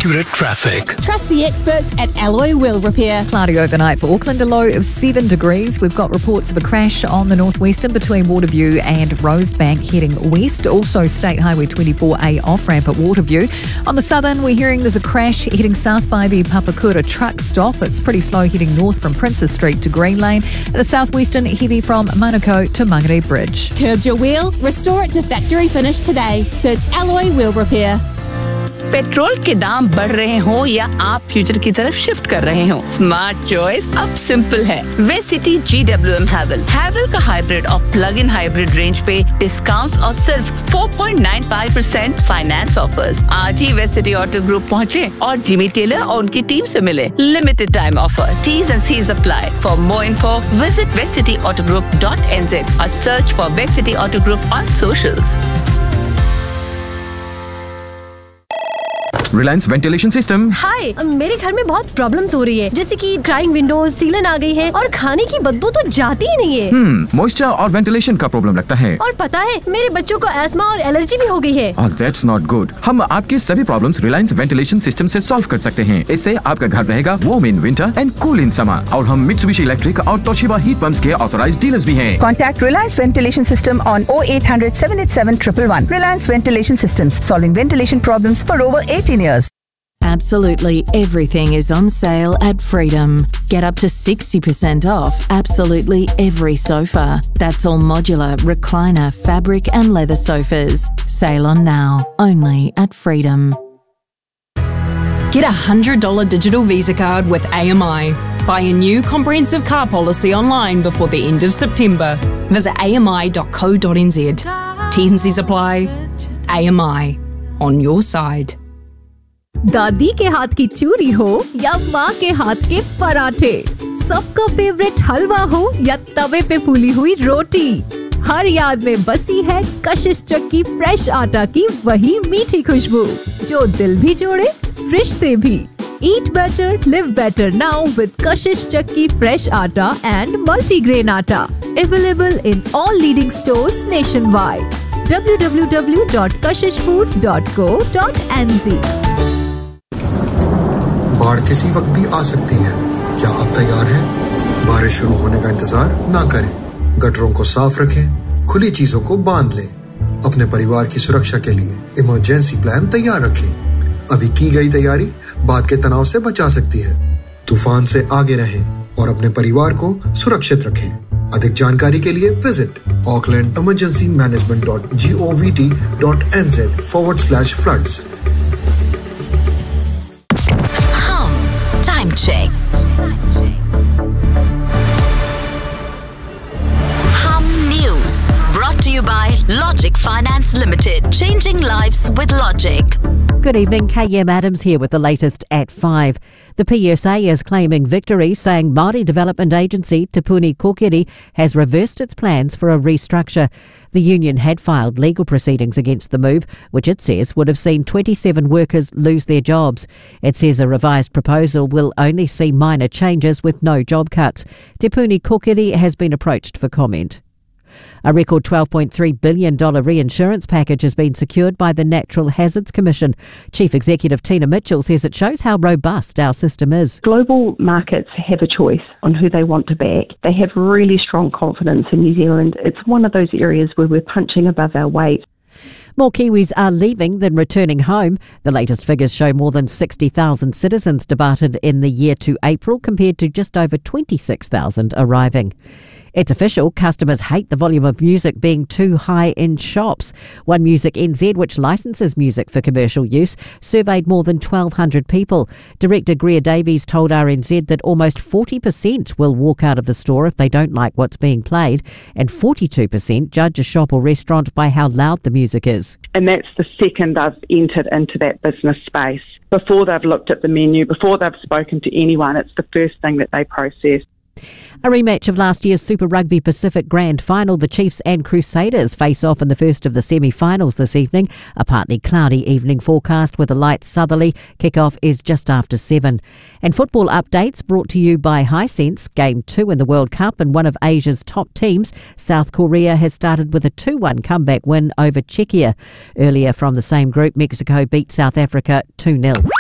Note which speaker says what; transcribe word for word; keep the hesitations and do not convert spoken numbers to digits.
Speaker 1: accurate traffic.
Speaker 2: Trust the experts at Alloy Wheel Repair.
Speaker 3: Cloudy overnight for Auckland, a low of seven degrees. We've got reports of a crash on the northwestern between Waterview and Rosebank heading west. Also State Highway twenty-four A off-ramp at Waterview. On the southern, we're hearing there's a crash heading south by the Papakura truck stop. It's pretty slow heading north from Princess Street to Green Lane. At the southwestern, heavy from Manukau to Mangere Bridge.
Speaker 2: Curbed your wheel? Restore it to factory finish today. Search Alloy Wheel Repair.
Speaker 4: Petrol के दाम बढ़ रहे हो या आप future की तरफ shift कर रहे हो, स्मार्ट चॉइस अब सिंपल है। वेसिटी जी डब्ल्यू एम हैवल हैवल का हाइब्रिड और प्लग इन हाइब्रिड रेंज पे डिस्काउंट्स और सिर्फ four point nine five percent finance offers. आज ही वेसिटी ऑटो ग्रुप पहुँचे और जिमी टेलर और उनकी टीम से मिले। Limited time offer, tease and seize apply. For more info visit वेसिटी auto group dot N Z और search for वेसिटी auto group on socials.
Speaker 5: Reliance ventilation system.
Speaker 6: हाय, मेरे घर में बहुत प्रॉब्लम्स हो रही है, जैसे कि क्राइंग विंडोज, सीलन आ गई है और खाने की बदबू तो जाती ही नहीं है।
Speaker 5: हम्म, मॉइस्चर और वेंटिलेशन का प्रॉब्लम लगता है।
Speaker 6: और पता है, मेरे बच्चों को एस्मा और एलर्जी भी हो गई है।
Speaker 5: Oh, that's not good. हम आपके सभी प्रॉब्लम्स रिलायंस वेंटिलेशन सिस्टम से सॉल्व कर सकते हैं। इससे आपका घर रहेगा warm in winter and cool in summer. और हम मित्सुबिशी इलेक्ट्रिक और तोशिबा हीट पंप्स के ऑथराइज्ड डीलर्स भी हैं।
Speaker 7: Contact Reliance Ventilation System on oh eight hundred seven eight seven one one one. Reliance Ventilation Systems, solving ventilation problems for over eighteen years.
Speaker 8: Absolutely everything is on sale at Freedom. Get up to sixty percent off absolutely every sofa. That's all modular, recliner, fabric and leather sofas. Sale on now, only at Freedom.
Speaker 9: Get a one hundred dollars digital Visa card with A M I. Buy a new comprehensive car policy online before the end of September. Visit a m i dot co dot n z. T's and C's apply. A M I. On your side.
Speaker 3: दादी के हाथ की चूरी हो या माँ के हाथ के पराठे, सबका फेवरेट हलवा हो या तवे पे फूली हुई रोटी, हर याद में बसी है कशिश चक्की फ्रेश आटा की वही मीठी खुशबू जो दिल भी जोड़े, रिश्ते भी। Eat better, live better now with Kashish Chakki fresh atta and multigrain atta. Available in all leading stores nationwide. w w w dot kashish foods dot co dot n z.
Speaker 10: बाढ़ किसी वक्त भी आ सकती है। क्या आप तैयार हैं? बारिश शुरू होने का इंतजार ना करें। गटरों को साफ रखें, खुली चीजों को बांध लें। अपने परिवार की सुरक्षा के लिए इमरजेंसी प्लान तैयार रखें। अभी की गई तैयारी बाद के तनाव से बचा सकती है। तूफान से आगे रहें और अपने परिवार को सुरक्षित रखें। अधिक जानकारी के लिए visit Auckland emergency management dot G O V T dot N Z forward slash floods.
Speaker 11: Time check. Hum News brought to you by Logic Finance Limited. Changing lives with Logic.
Speaker 12: Good evening, K M Adams here with the latest at five. The P S A is claiming victory, saying Māori Development Agency Te Puni Kōkiri has reversed its plans for a restructure. The union had filed legal proceedings against the move, which it says would have seen twenty-seven workers lose their jobs. It says a revised proposal will only see minor changes with no job cuts. Te Puni Kōkiri has been approached for comment. A record twelve point three billion dollars reinsurance package has been secured by the Natural Hazards Commission. Chief Executive Tina Mitchell says it shows how robust our system is.
Speaker 13: Global markets have a choice on who they want to back. They have really strong confidence in New Zealand. It's one of those areas where we're punching above our weight.
Speaker 12: More Kiwis are leaving than returning home. The latest figures show more than sixty thousand citizens departed in the year to April compared to just over twenty-six thousand arriving. It's official, customers hate the volume of music being too high in shops. One Music N Z, which licenses music for commercial use, surveyed more than twelve hundred people. Director Greer Davies told R N Z that almost forty percent will walk out of the store if they don't like what's being played, and forty-two percent judge a shop or restaurant by how loud the music is.
Speaker 14: And that's the second they've entered into that business space. Before they've looked at the menu, before they've spoken to anyone, it's the first thing that they process.
Speaker 12: A rematch of last year's Super Rugby Pacific Grand Final. The Chiefs and Crusaders face off in the first of the semi-finals this evening. A partly cloudy evening forecast with a light southerly. Kick-off is just after seven. And football updates brought to you by Hisense. Game two in the World Cup and one of Asia's top teams, South Korea, has started with a two one comeback win over Czechia. Earlier from the same group, Mexico beat South Africa two nil.